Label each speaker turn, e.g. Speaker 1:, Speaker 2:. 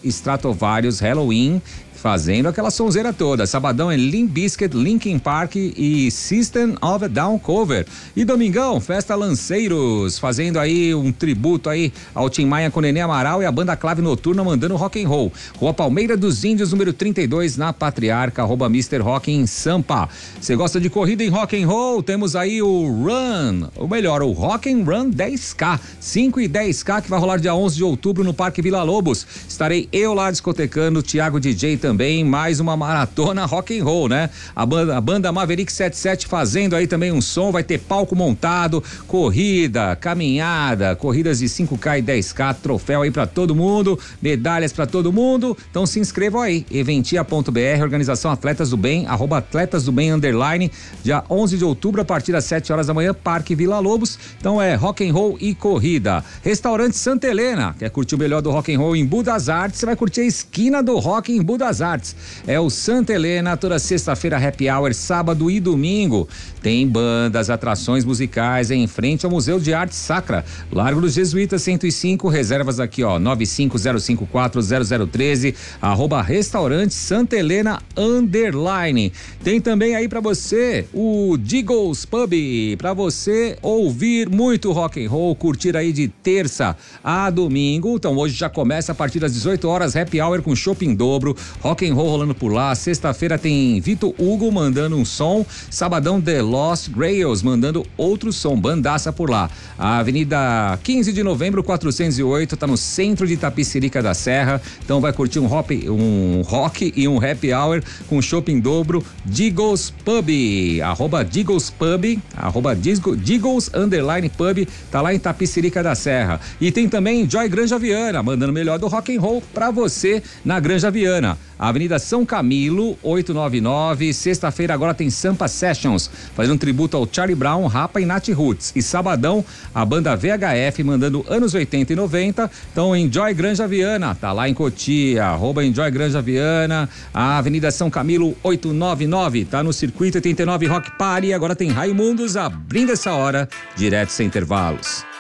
Speaker 1: Stratovarius, Halloween, fazendo aquela sonzeira toda. Sabadão é Limp Bizkit, Linkin Park e System of a Down cover. E domingão, Festa Lanceiros, fazendo aí um tributo aí ao Tim Maia com Nenê Amaral e a banda Clave Noturna mandando rock and roll. Rua Palmeira dos Índios, número 32, na Patriarca, @Mr. Rock em Sampa. Você gosta de corrida em rock and roll? Temos aí o Run, ou melhor, o Rock and Run 10K, 5 e 10K, que vai rolar dia 11 de outubro no Parque Vila Lobos. Estarei eu lá discotecando, Thiago DJ também, mais uma maratona rock and roll, né? A banda Maverick 77 fazendo aí também um som, vai ter palco montado, corrida, caminhada, corridas de 5K e 10K, troféu aí pra todo mundo, medalhas pra todo mundo, então se inscrevam aí, eventia.br, organização Atletas do Bem, @Atletas do Bem _, dia 11 de outubro a partir das 7 horas da manhã, Parque Vila Lobos, então é rock and roll e corrida. Restaurante Santa Helena, quer curtir o melhor do rock and roll em Budas Artes, você vai curtir a esquina do rock em Budas Artes. É o Santa Helena, toda sexta-feira happy hour, sábado e domingo. Tem bandas, atrações musicais em frente ao Museu de Arte Sacra. Largo dos Jesuítas 105, reservas aqui, ó, 950540013, @Restaurante Santa Helena _. Tem também aí pra você o Diggles Pub, pra você ouvir muito rock and roll, curtir aí de terça a domingo. Então hoje já começa a partir das 18 horas, happy hour com chopp em dobro, rock and roll rolando por lá. Sexta-feira tem Vitor Hugo mandando um som, sabadão The Lost Grails mandando outro som, bandaça por lá. A Avenida 15 de Novembro 408, tá no centro de Itapecerica da Serra, então vai curtir um rock e um happy hour com chopp em dobro. Diggles Pub, @Diggles Pub, @Diggles _Pub, tá lá em Itapecerica da Serra. E tem também Joy Granja Viana, mandando o melhor do rock and roll pra você na Granja Viana. Avenida São Camilo, 899, sexta-feira agora tem Sampa Sessions, fazendo um tributo ao Charlie Brown, Rapa e Nat Roots. E sabadão, a banda VHF mandando anos 80 e 90, então Enjoy Granja Viana, tá lá em Cotia, @Enjoy Granja Viana, a Avenida São Camilo, 899, tá no Circuito 89 Rock Party, agora tem Raimundos abrindo essa hora, direto sem intervalos.